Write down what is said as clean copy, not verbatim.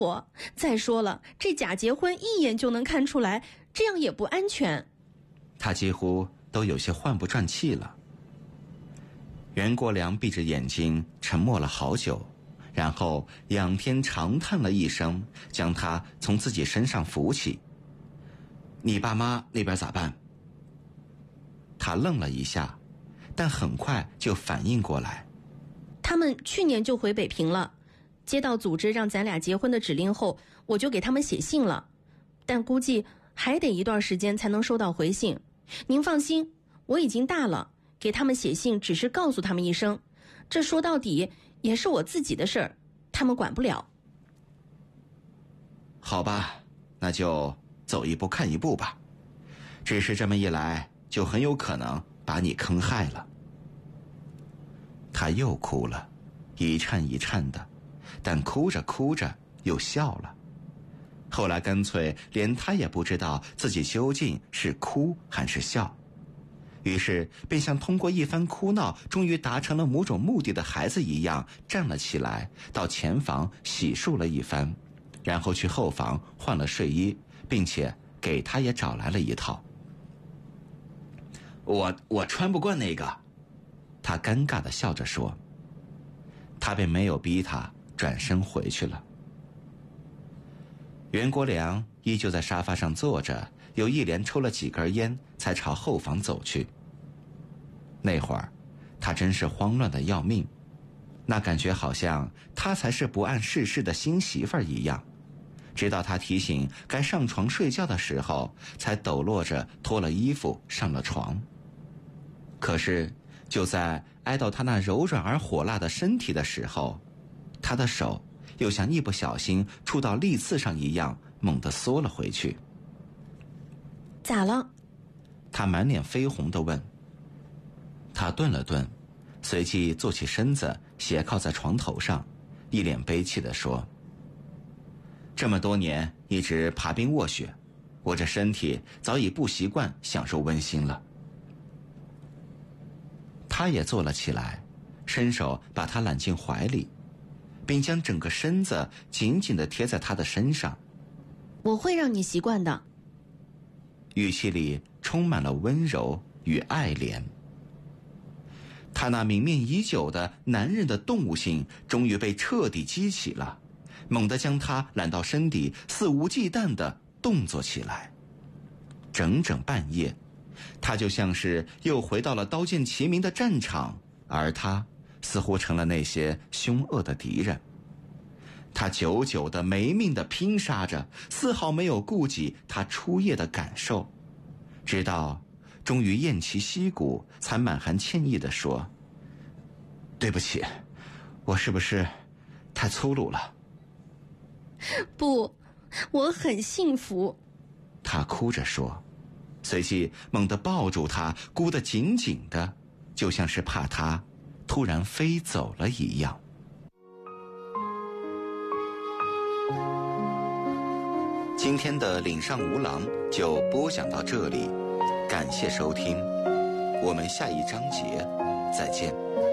再说了，这假结婚一眼就能看出来，这样也不安全。 他几乎都有些换不转气了。袁国良闭着眼睛沉默了好久，然后仰天长叹了一声，将他从自己身上扶起。你爸妈那边咋办？他愣了一下，但很快就反应过来。 他们去年就回北平了，接到组织让咱俩结婚的指令后，我就给他们写信了，但估计还得一段时间才能收到回信。您放心，我已经大了，给他们写信只是告诉他们一声，这说到底也是我自己的事儿，他们管不了。 好吧，那就走一步看一步吧。只是这么一来，就很有可能把你坑害了。他又哭了，一颤一颤的，但哭着哭着又笑了。后来干脆连他也不知道自己究竟是哭还是笑，于是便像通过一番哭闹终于达成了某种目的的孩子一样，站了起来，到前房洗漱了一番，然后去后房换了睡衣，并且给他也找来了一套。我穿不惯那个，他尴尬地笑着说。他便没有逼他，转身回去了。袁国良依旧在沙发上坐着，又一连抽了几根烟，才朝后房走去。那会儿他真是慌乱的要命，那感觉好像他才是不谙世事的新媳妇儿一样。直到他提醒该上床睡觉的时候，才抖落着脱了衣服上了床。可是就在挨到他那柔软而火辣的身体的时候，他的手又像一不小心触到利刺上一样，猛地缩了回去。 咋了？ 他满脸绯红地问。他顿了顿，随即坐起身子，斜靠在床头上，一脸悲戚地说：这么多年一直爬冰卧雪，我这身体早已不习惯享受温馨了。他也坐了起来，伸手把他揽进怀里，并将整个身子紧紧地贴在他的身上。 我会让你习惯的。 语气里充满了温柔与爱怜。他那明面已久的男人的动物性终于被彻底激起了，猛地将他揽到身底，肆无忌惮地动作起来。整整半夜，他就像是又回到了刀剑齐鸣的战场，而他似乎成了那些凶恶的敌人。他久久的没命的拼杀着，丝毫没有顾及他初夜的感受，直到终于偃旗息鼓，才满含歉意地说：对不起，我是不是太粗鲁了？ 不，我很幸福。 他哭着说，随即猛地抱住他，箍得紧紧的，就像是怕他突然飞走了一样。今天的岭上无郎就播讲到这里，感谢收听，我们下一章节再见。